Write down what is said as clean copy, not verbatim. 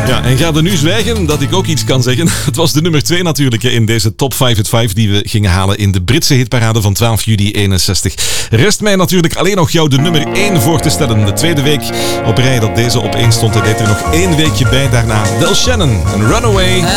Ja, en ga er nu zwijgen dat ik ook iets kan zeggen. Het was de nummer 2 natuurlijk in deze Top 5 at 5 die we gingen halen in de Britse hitparade van 12 juli 61. Rest mij natuurlijk alleen nog jou de nummer 1 voor te stellen. De tweede week op rij dat deze op 1 stond. Hij deed er nog 1 weekje bij daarna. Del Shannon, een Runaway.